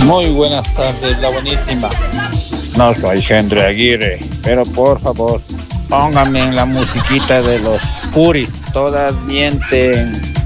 Muy buenas tardes, la buenísima. No soy Henry Aguirre, pero por favor, pónganme en la musiquita de los Puris. Todas mienten.